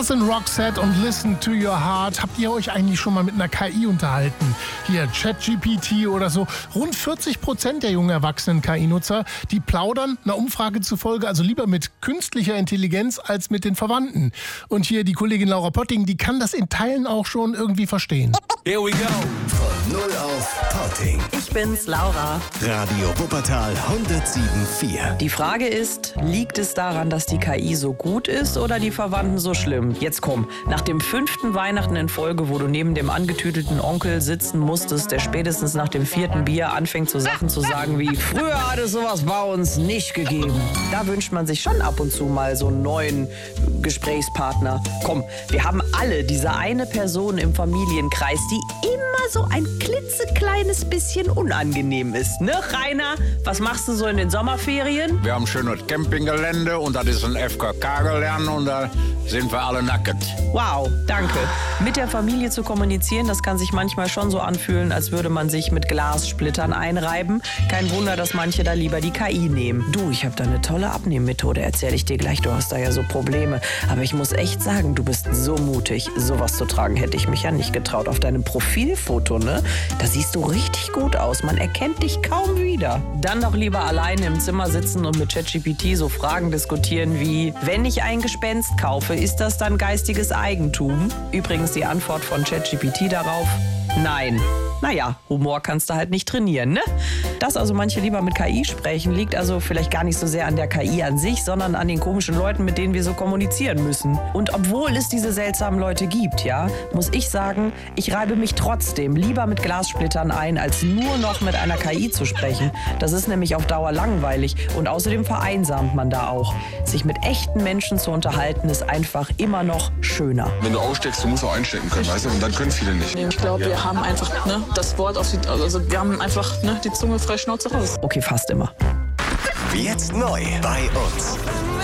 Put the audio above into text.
Das sind Roxette und Listen to Your Heart. Habt ihr euch eigentlich schon mal mit einer KI unterhalten? Hier ChatGPT oder so. Rund 40% der jungen erwachsenen KI-Nutzer, die plaudern einer Umfrage zufolge also lieber mit künstlicher Intelligenz als mit den Verwandten. Und hier die Kollegin Laura Potting, die kann das in Teilen auch schon irgendwie verstehen. Here we go. Von 0 auf Potting. Ich bin's, Laura. Radio Wuppertal 107.4. Die Frage ist, liegt es daran, dass die KI so gut ist oder die Verwandten so schlimm? Jetzt komm, nach dem 5. Weihnachten in Folge, wo du neben dem angetütelten Onkel sitzen musstest, der spätestens nach dem 4. Bier anfängt, so Sachen zu sagen wie, früher hat es sowas bei uns nicht gegeben. Da wünscht man sich schon ab und zu mal so einen neuen Gesprächspartner. Komm, wir haben alle diese eine Person im Familienkreis, die immer so ein klitzekleines bisschen unangenehm ist. Ne, Rainer? Was machst du so in den Sommerferien? Wir haben ein schönes Campinggelände und das ist ein FKK-Gelände und da sind wir alle nackt. Wow, danke. Mit der Familie zu kommunizieren, das kann sich manchmal schon so anfühlen, als würde man sich mit Glassplittern einreiben. Kein Wunder, dass manche da lieber die KI nehmen. Du, ich habe da eine tolle Abnehmmethode, erzähle ich dir gleich. Du hast da ja so Probleme. Aber ich muss echt sagen, du bist so mutig. Sowas zu tragen hätte ich mich ja nicht getraut. Auf deinem Profilfoto, ne? Da siehst du richtig gut aus. Man erkennt dich kaum wieder. Dann doch lieber alleine im Zimmer sitzen und mit ChatGPT so Fragen diskutieren wie, wenn ich ein Gespenst kaufe, ist das dann geistiges Eigentum? Übrigens die Antwort von ChatGPT darauf, nein. Naja, Humor kannst du halt nicht trainieren, ne? Dass also manche lieber mit KI sprechen, liegt also vielleicht gar nicht so sehr an der KI an sich, sondern an den komischen Leuten, mit denen wir so kommunizieren müssen. Und obwohl es diese seltsamen Leute gibt, ja, muss ich sagen, ich reibe mich trotzdem lieber mit Glassplittern ein, als nur noch mit einer KI zu sprechen. Das ist nämlich auf Dauer langweilig und außerdem vereinsamt man da auch. Sich mit echten Menschen zu unterhalten, ist einfach immer noch schöner. Wenn du aussteckst, du musst auch einstecken können, weißt du? Und dann können viele nicht. Ich glaube, wir haben einfach das Wort auf die, also wir haben einfach die Zunge frei Schnauze raus. Okay, fast immer. Jetzt neu bei uns.